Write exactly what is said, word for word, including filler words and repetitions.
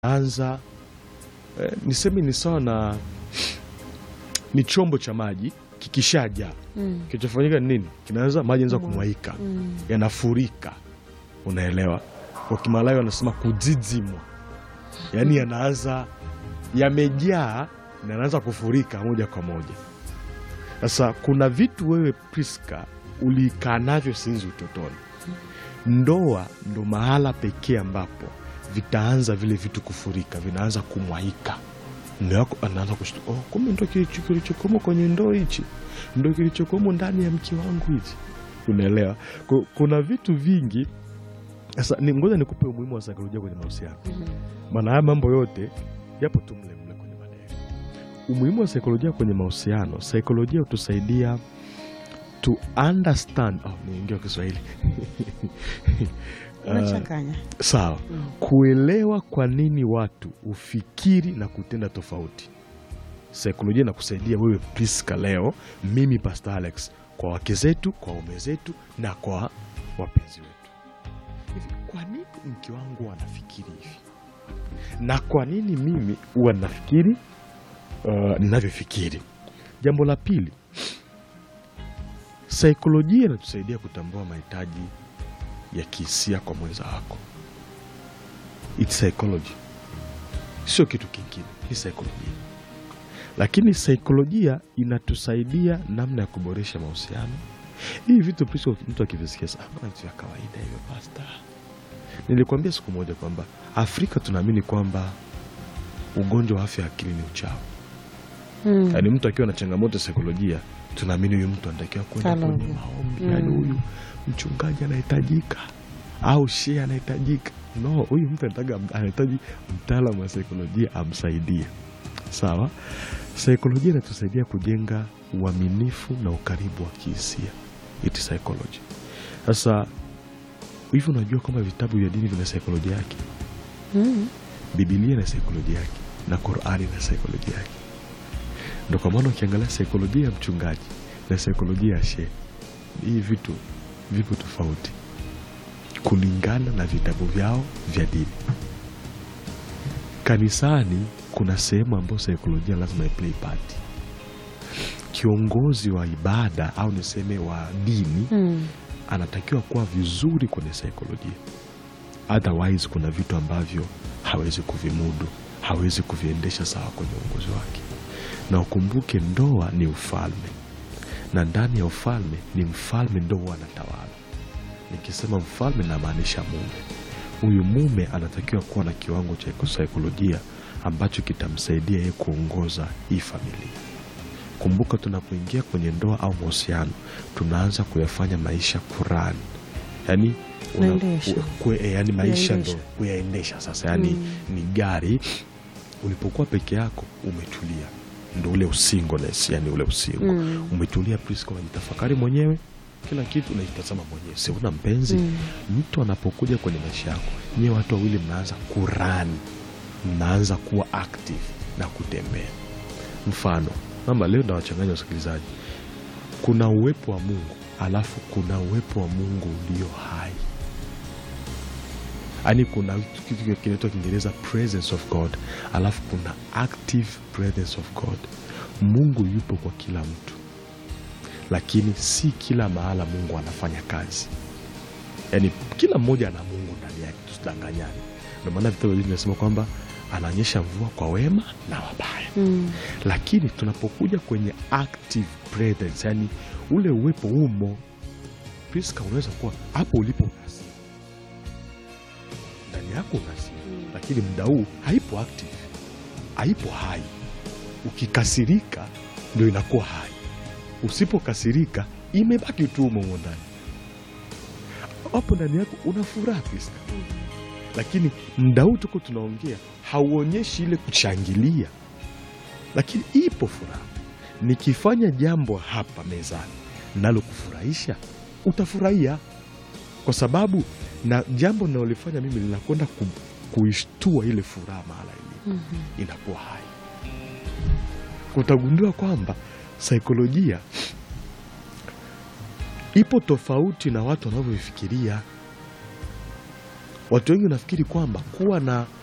anza eh, niseme ni sawa na ni chombo cha maji kikishaja mm. Kichofanyika nini? Kinaanza maji yanza kumwaika mm. Yanafurika, unaelewa? Kwa Kimalayo wanasema kuzizimwa, yaani yanaanza yamejaa na yanaanza kufurika moja kwa moja. Sasa kuna vitu wewe Priska ulikaa navyo sinzi utotoni. Ndoa ndo mahala pekee ambapo vitaanza vile vitu kufurika, vinaanza kumwaika. Ndio yako anaanza kushtuka, oh, kumbe ndo kilichokomo kwenye ndoo hichi, ndo kilichokomo ndani ya mke wangu hichi. Unaelewa? Kuna vitu vingi. Sasa ni ngoja nikupe umuhimu wa saikolojia kwenye mahusiano. Maana haya mambo yote yapo tu mle mle kwenye maneno. Umuhimu wa saikolojia kwenye mahusiano, saikolojia hutusaidia to understand, oh, niingia Kiswahili. Unachanganya. Uh, sawa. Mm. Kuelewa kwa nini watu ufikiri na kutenda tofauti. Saikolojia inakusaidia wewe Priska leo, mimi Pastor Alex, kwa wake zetu, kwa waume zetu na kwa wapenzi wetu. Hivi kwa nini mke wangu anafikiri hivi? Na kwa nini mimi huwa nafikiri uh, ninavyofikiri? Jambo la pili, saikolojia inatusaidia kutambua mahitaji ya kihisia kwa mwenza wako. It's psychology. Sio kitu kingine, ni saikolojia. Lakini saikolojia inatusaidia namna ya kuboresha mahusiano. Hii vitu Priska mtu akivisikia sana vitu ya kawaida hivyo Pastor. Nilikwambia siku moja kwamba Afrika tunaamini kwamba ugonjwa wa afya ya akili ni uchawi. Mm. Yaani mtu akiwa na changamoto ya saikolojia tunaamini huyu mtu anatakiwa kwenda kwenye maombi. Mm. Yaani huyu mchungaji anahitajika au shehe anahitajika. No, huyu mtu anahitaji mtaalamu wa saikolojia amsaidie. Sawa? Saikolojia inatusaidia kujenga uaminifu na ukaribu wa kihisia. It is psychology. Sasa hivi unajua kama vitabu vya dini vina saikolojia yake? Mm. Biblia na saikolojia yake na Qur'ani na saikolojia yake. Ndio kwa maana ukiangalia saikolojia ya mchungaji na saikolojia ya shehe, hii vitu vipo tofauti kulingana na vitabu vyao vya dini. Kanisani kuna sehemu ambayo saikolojia lazima iplay part. Kiongozi wa ibada au niseme wa dini mm. anatakiwa kuwa vizuri kwenye saikolojia. Otherwise kuna vitu ambavyo hawezi kuvimudu, hawezi kuviendesha sawa kwenye uongozi wake. Na ukumbuke ndoa ni ufalme. Na ndani ya ufalme ni mfalme ndo anatawala. Nikisema mfalme na maanisha mume. Huyu mume anatakiwa kuwa na kiwango cha saikolojia ambacho kitamsaidia yeye kuongoza hii familia. Kumbuka tunapoingia kwenye ndoa au mahusiano, tunaanza kuyafanya maisha Qur'an. Yaani una, kwe, yani maisha ndo kuyaendesha sasa. Yaani mm. ni gari ulipokuwa peke yako umetulia. Ndo ule usingleness, yani ule usingo. Mm. Umetulia Priska, unajitafakari mwenyewe, kila kitu unajitazama mwenyewe. Si una mpenzi. Mm. Mtu anapokuja kwenye maisha yako, nyewe watu wawili mnaanza Qur'an. Mnaanza kuwa active na kutembea. Mfano, mama leo na wachanganya wasikilizaji. Kuna uwepo wa Mungu, alafu kuna uwepo wa Mungu ulio hai. Yaani kuna kitu kinaitwa Kiingereza presence of God, alafu kuna active presence of God. Mungu yupo kwa kila mtu. Lakini si kila mahala Mungu anafanya kazi. Yaani kila mmoja ana Mungu ndani yake, tusidanganyane. Ndio maana vitabu vinasema kwamba ananyesha mvua kwa wema na wabaya. Mm. Lakini tunapokuja kwenye active presence, yani ule uwepo umo, Priska, unaweza kuwa hapo ulipo unasi. Ndani yako unasi. Mm. Lakini muda huu haipo active. Haipo hai. Ukikasirika ndio inakuwa hai. Usipokasirika imebaki tu umo ndani. Hapo ndani yako una furaha Priska. Mm. Lakini muda huu tuko tunaongea hauonyeshi ile kuchangilia. Lakini ipo furaha. Nikifanya jambo hapa mezani nalo kufurahisha, utafurahia. Kwa sababu na jambo ninalofanya mimi linakwenda ku, kuishtua ile furaha mahala ile. Mm-hmm. Inakuwa hai. Utagundua kwamba saikolojia ipo tofauti na watu wanavyofikiria. Watu wengi wanafikiri kwamba kuwa na